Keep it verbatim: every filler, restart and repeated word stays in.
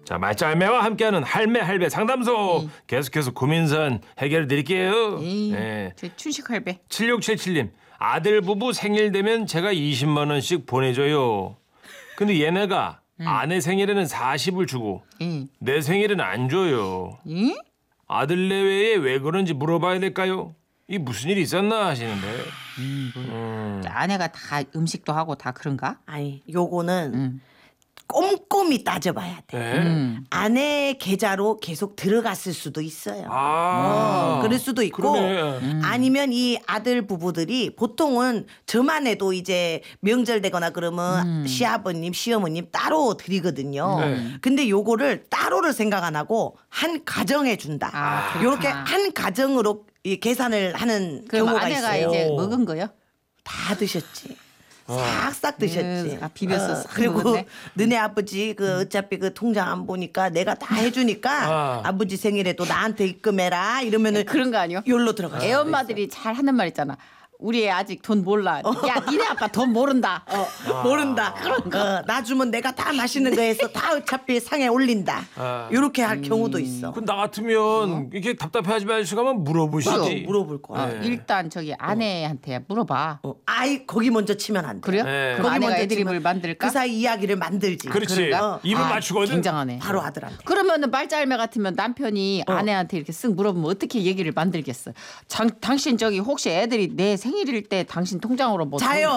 자, 말짤매와 함께하는 할매 할배 상담소 음. 계속해서 고민선 해결해 드릴게요. 에이, 네. 저 춘식 할배. 칠육칠칠님 아들 부부 생일 되면 제가 이십만 원씩 보내줘요. 근데 얘네가 음. 아내 생일에는 사십을 주고 응. 내 생일은 안 줘요. 응? 아들 내외에 왜 그런지 물어봐야 될까요? 이 무슨 일이 있었나 하시는데. 음. 아내가 다 음식도 하고 다 그런가? 아니, 요거는 응. 꼼꼼히 따져봐야 돼. 네. 음. 아내 계좌로 계속 들어갔을 수도 있어요. 아. 어, 그럴 수도 있고 그러네. 음. 아니면 이 아들 부부들이 보통은 저만 해도 이제 명절 되거나 그러면 음. 시아버님 시어머님 따로 드리거든요. 네. 근데 요거를 따로를 생각 안 하고 한 가정에 준다. 아, 그렇구나. 요렇게 한 가정으로 이 계산을 하는 그럼 경우가 아내가 있어요. 이제 먹은 거요? 다 드셨지. 싹싹 드셨지. 음, 아, 비벼서 싹 그리고 먹었네. 너네 아버지 그 어차피 그 통장 안 보니까 내가 다 해주니까 아. 아버지 생일에 또 나한테 입금해라 이러면은 그런 거 아니요? 열로 들어가. 애 엄마들이 잘 하는 말 있잖아. 우리 애 아직 돈 몰라. 야, 니네 아빠 돈 모른다. 어, 모른다. 어, 나 주면 내가 다 맛있는 거 해서 다 어차피 상에 올린다. 아. 이렇게 할 경우도 있어. 그 나 같으면 이렇게 답답해하지 마시면 물어보시지. 물어볼 거야. 어, 일단 저기 아내한테 물어봐. 어, 아이 거기 먼저 치면 안 돼. 그래요? 네. 그럼 거기 아내가 먼저 애드립을 치면 만들까? 그 사이 이야기를 만들지. 그렇지. 그런가? 입을 아, 맞추거든. 굉장하네. 바로 아들한테. 그러면은 말짤매 같으면 남편이 아내한테 이렇게 쓱 물어보면 어떻게 얘기를 만들겠어? 장, 당신 저기 혹시 애들이 내 생일일 때 당신 통장으로 뭐 자요.